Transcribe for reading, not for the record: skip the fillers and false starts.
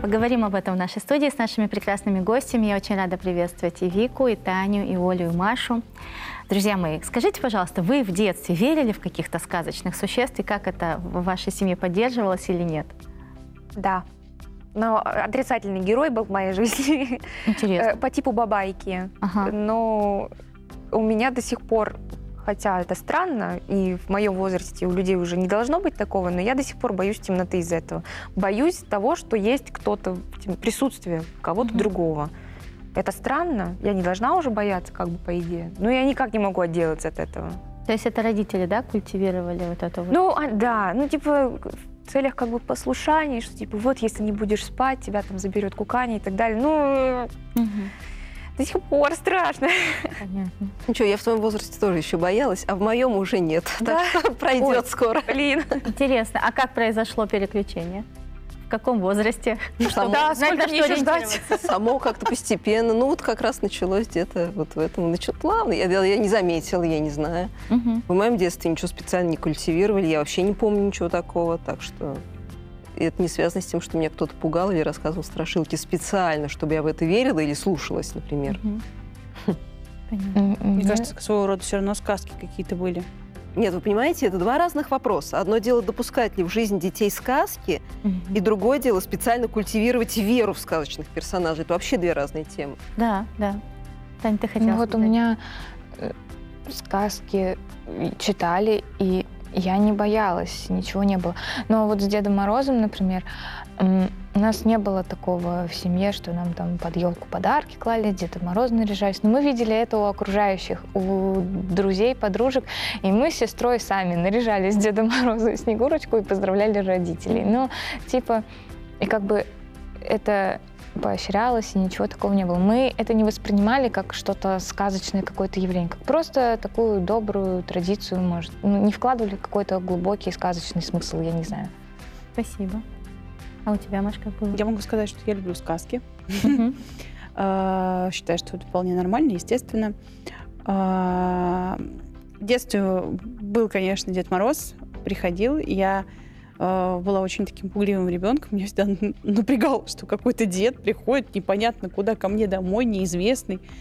Поговорим об этом в нашей студии с нашими прекрасными гостями. Я очень рада приветствовать и Вику, и Таню, и Олю, и Машу. Друзья мои, скажите, пожалуйста, вы в детстве верили в каких-то сказочных существ, и как это в вашей семье поддерживалось или нет? Да. Но отрицательный герой был в моей жизни. Интересно. По типу бабайки. Ага. Но у меня до сих пор, хотя это странно, и в моем возрасте у людей уже не должно быть такого, но я до сих пор боюсь темноты из-за этого. Боюсь того, что есть кто-то, присутствие кого-то другого. Это странно. Я не должна уже бояться, как бы, по идее. Но я никак не могу отделаться от этого. То есть это родители, да, культивировали вот это вот? Ну, да. Ну, типа, в целях как бы послушания, что, типа, вот, если не будешь спать, тебя там заберет кукань и так далее. Ну, Мгм. до сих пор страшно. Понятно. Ничего, я в своем возрасте тоже еще боялась, а в моем уже нет. Да? Так что пройдет Ой, скоро. Блин. Интересно, а как произошло переключение? В каком возрасте? Само, Да, Знать, сколько на мне что еще ждать? ориентироваться. само как-то постепенно. Ну вот как раз началось где-то вот в этом. Начало плавно. Я не заметила, я не знаю. Мгм. В моем детстве ничего специально не культивировали. Я вообще не помню ничего такого. Так что это не связано с тем, что меня кто-то пугал или рассказывал страшилки специально, чтобы я в это верила или слушалась, например. Мгм. Понятно. Мне кажется, своего рода все равно сказки какие-то были. Нет, вы понимаете, это два разных вопроса. Одно дело, допускать ли в жизнь детей сказки, Мгм. и другое дело, специально культивировать веру в сказочных персонажей. Это вообще две разные темы. Да, да. Тань, ты хотела Ну вот у сказать? меня сказки читали, и я не боялась, ничего не было. Но вот с Дедом Морозом, например, у нас не было такого в семье, что нам там под елку подарки клали, Деда Мороза наряжались. Но мы видели это у окружающих, у друзей, подружек. И мы с сестрой сами наряжались Деда Мороза и Снегурочку и поздравляли родителей. Ну, типа, и как бы это поощрялось, и ничего такого не было. Мы это не воспринимали как что-то сказочное, какое-то явление, как просто такую добрую традицию, может. Ну, не вкладывали в какой-то глубокий сказочный смысл, я не знаю. Спасибо. А у тебя, Маш, как было? Я могу сказать, что я люблю сказки. Мгм. Считаю, что это вполне нормально, естественно. В детстве был, конечно, Дед Мороз, приходил, и я была очень таким пугливым ребенком. Меня всегда напрягало, что какой-то дед приходит непонятно куда ко мне домой, неизвестный.